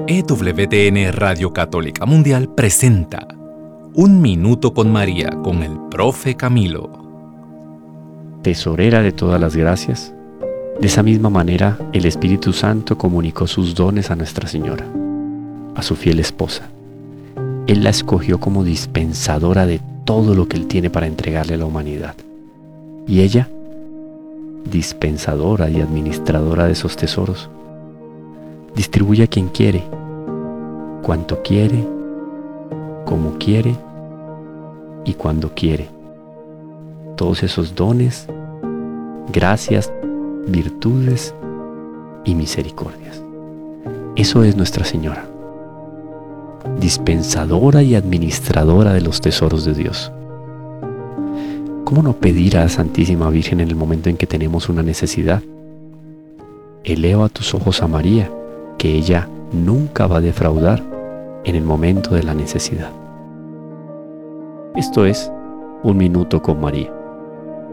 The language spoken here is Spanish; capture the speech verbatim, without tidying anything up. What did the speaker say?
E W T N Radio Católica Mundial presenta Un Minuto con María con el Profe Camilo. Tesorera de todas las gracias, de esa misma manera el Espíritu Santo comunicó sus dones a Nuestra Señora, a su fiel esposa. Él la escogió como dispensadora de todo lo que Él tiene para entregarle a la humanidad. Y ella, dispensadora y administradora de esos tesoros, distribuye a quien quiere, cuanto quiere, como quiere y cuando quiere. Todos esos dones, gracias, virtudes y misericordias. Eso es Nuestra Señora, dispensadora y administradora de los tesoros de Dios. ¿Cómo no pedir a la Santísima Virgen en el momento en que tenemos una necesidad? Eleva tus ojos a María, que ella nunca va a defraudar en el momento de la necesidad. Esto es Un Minuto con María.